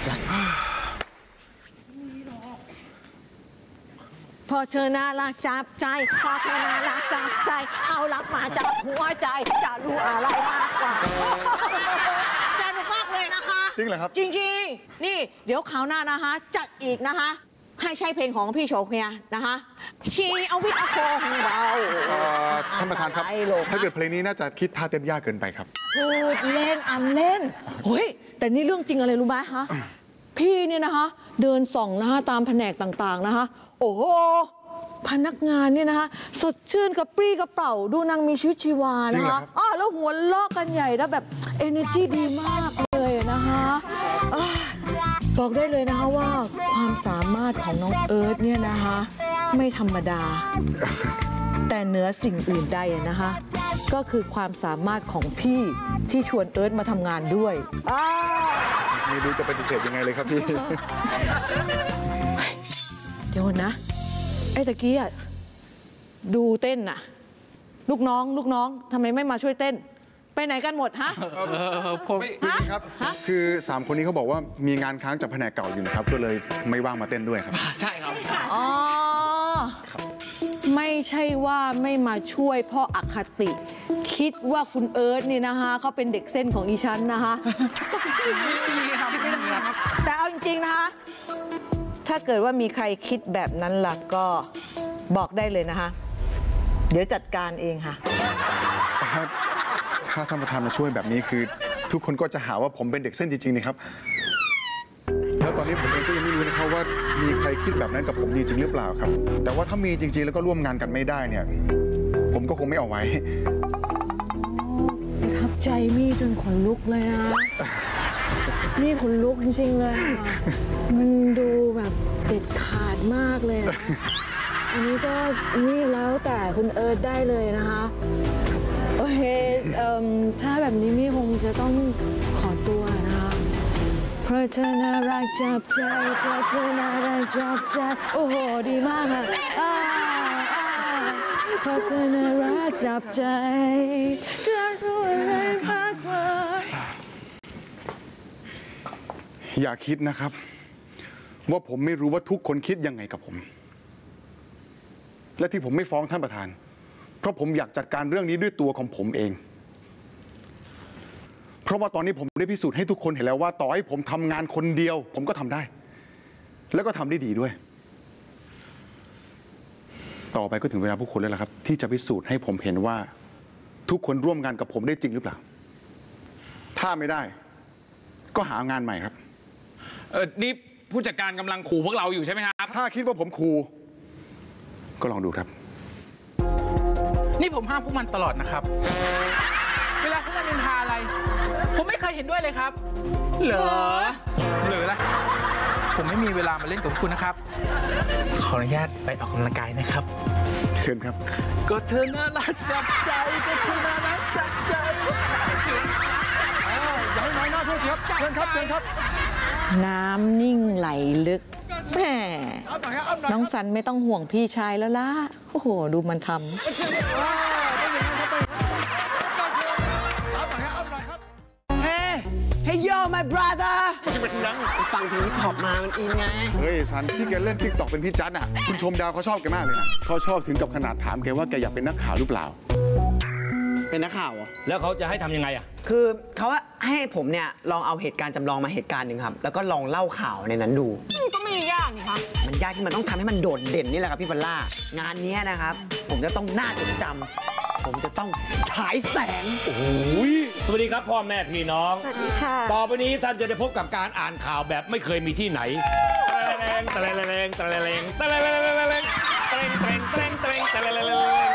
พอเธอน่ารักจับใจพอเธอน่ารักจับใจเอารักมาจับหัวใจจะรู้อะไรมากกว่าสนุกมากเลยนะคะจริงเหรอครับจริงๆนี่เดี๋ยวคราวหน้านะคะจัดอีกนะคะให้ใช้เพลงของพี่โชคเนี่ยนะคะชีเอาวิอาโคของเราท่านประธานครับถ้าเกิดเพลงนี้น่าจะคิดท่าเต้นยากเกินไปครับพูดเล่นเล่นเฮ้ยแต่นี่เรื่องจริงอะไรรู้ไหมคะพี่เนี่ยนะคะเดินส่องนะคะตามแผนกต่างๆนะคะโอ้โหพนักงานเนี่ยนะคะสดชื่นกระปรี้กระเป๋าดูนางมีชีวิตชีวานะคะแล้วหัวลอกกันใหญ่แล้วแบบ energy ดีมากเลยนะคะบอกได้เลยนะคะว่าความสามารถของน้องเอิร์ธเนี่ยนะคะไม่ธรรมดาแต่เหนือสิ่งอื่นใดนะคะก็คือความสามารถของพี่ที่ชวนเอิร์ธมาทำงานด้วยไม่รู้จะปฏิเสธยังไงเลยครับพี่เดี๋ยวนะไอ้ตะกี้อะดูเต้นน่ะลูกน้องทำไมไม่มาช่วยเต้นไปไหนกันหมดฮะผมครับคือ3คนนี้เขาบอกว่ามีงานค้างจากแผนกเก่าอยู่นะครับก็เลยไม่ว่างมาเต้นด้วยครับใช่ครับอ๋อไม่ใช่ว่าไม่มาช่วยเพราะอคติคิดว่าคุณเอิร์ธนี่นะคะเขาเป็นเด็กเส้นของอีฉันนะคะแต่เอาจริงๆนะคะถ้าเกิดว่ามีใครคิดแบบนั้นล่ะก็บอกได้เลยนะคะเดี๋ยวจัดการเองค่ะถ้าท่านประธานมาช่วยแบบนี้คือทุกคนก็จะหาว่าผมเป็นเด็กเส้นจริงๆนะครับแล้วตอนนี้ผมเองก็ยังไม่รู้นะครับว่ามีใครคิดแบบนั้นกับผมจริงหรือเปล่าครับแต่ว่าถ้ามีจริงๆแล้วก็ร่วมงานกันไม่ได้เนี่ยผมก็คงไม่เอาไว้ประทับใจมี่จนขนลุกเลยนะนี่ขนลุกจริงๆเลยค่ะมันดูแบบเด็ดขาดมากเลยอันนี้ก็นี่แล้วแต่คุณเอิร์ธได้เลยนะคะโอเคถ้าแบบนี้มี่คงจะต้องขอตัวนะคะเพราะเธอน่ารักจับใจเพราะเธอน่ารักจับใจโอ้โหดีมากค่ะเพราะเธอน่ารักจับใจจะรู้อะไรมากกว่าอย่าคิดนะครับว่าผมไม่รู้ว่าทุกคนคิดยังไงกับผมและที่ผมไม่ฟ้องท่านประธานเพราะผมอยากจัดการเรื่องนี้ด้วยตัวของผมเองเพราะว่าตอนนี้ผมได้พิสูจน์ให้ทุกคนเห็นแล้วว่าต่อให้ผมทำงานคนเดียวผมก็ทำได้แล้วก็ทำได้ดีด้วยต่อไปก็ถึงเวลาพวกคุณแล้วล่ะครับที่จะพิสูจน์ให้ผมเห็นว่าทุกคนร่วมงานกับผมได้จริงหรือเปล่าถ้าไม่ได้ก็หางานใหม่ครับนี่ผู้จัดการกำลังขู่พวกเราอยู่ใช่ไหมครับถ้าคิดว่าผมขู่ก็ลองดูครับนี่ผมห้ามพวกมันตลอดนะครับเวลาพวกมันนินทาอะไรผมไม่เคยเห็นด้วยเลยครับเหรอละผมไม่มีเวลามาเล่นกับคุณนะครับขออนุญาตไปออกกำลังกายนะครับเชิญครับก็เธอน่ารักจับใจก็เธอน่ารักจับใจอย่าให้น้อยหน้าเพื่อนสิครับเชิญครับน้ำนิ่งไหลลึกแหมน้องสันไม่ต้องห่วงพี่ชายแล้วล่ะโอ้โหดูมันทำ Hey yo my brother ฟังเพลงฮิปฮอปมามันอินไงเฮ้ยสันที่แกเล่นติ๊กต็อกเป็นพี่จัดอ่ะคุณชมดาวเขาชอบแกมากเลยนะเขาชอบถึงกับขนาดถามแกว่าแกอยากเป็นนักข่าวหรือเปล่าเป็นนักข่าวเหรอแล้วเขาจะให้ทำยังไงอ่ะคือเขาให้ผมเนี่ยลองเอาเหตุการณ์จำลองมาเหตุการณ์หนึ่งครับแล้วก็ลองเล่าข่าวในนั้นดูก็ไม่ยากนี่ครับมันยากที่มันต้องทำให้มันโดดเด่นนี่แหละครับพี่บัลล่างานนี้นะครับผมจะต้องน่าจดจำผมจะต้องฉายแสงโอ้ยสวัสดีครับพ่อแม่พี่น้องสวัสดีค่ะต่อไปนี้ท่านจะได้พบกับการอ่านข่าวแบบไม่เคยมีที่ไหนตะเลง